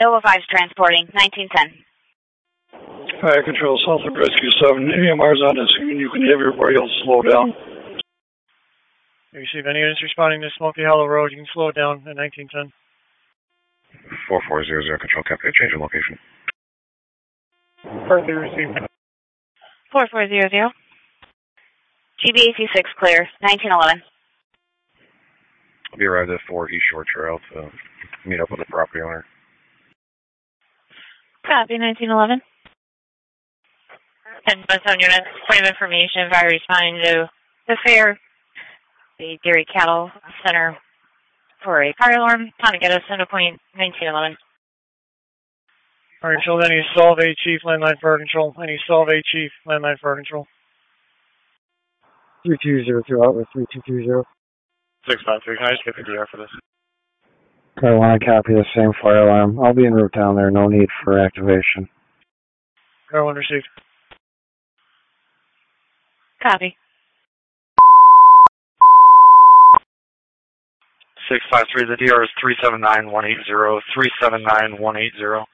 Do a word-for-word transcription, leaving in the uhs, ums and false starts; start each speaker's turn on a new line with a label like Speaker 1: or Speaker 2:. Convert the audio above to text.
Speaker 1: Nova five's transporting, nineteen ten.
Speaker 2: Fire Control, Southwick Rescue seven. A M R's on the scene. You can have your rails slow down.
Speaker 3: You receive any units responding to Smoky Hollow Road. You can slow it down at nineteen ten.
Speaker 4: four four zero zero, Control Captain, change in location.
Speaker 3: Further received.
Speaker 1: four four zero zero. G B A C six clear, nineteen eleven.
Speaker 4: I'll be arrived at four East Shore Trail to meet up with the property owner.
Speaker 1: Copy, nineteen eleven. ten seven units, point of information, fire responding to the fair, the Dairy Cattle Center for a fire alarm. Time to get us into point nineteen eleven.
Speaker 3: Fire Control, any Solve A Chief, landline Fire Control. Any Solve A Chief, landline Fire Control.
Speaker 5: three two zero two out with three two two zero.
Speaker 3: six five three, can I just get the D R for this?
Speaker 5: I want to copy the same fire alarm. I'll be en route down there. No need for activation.
Speaker 3: Car one received.
Speaker 1: Copy.
Speaker 6: six five three, the D R is three seven nine one eight zero, three seven nine one eight zero.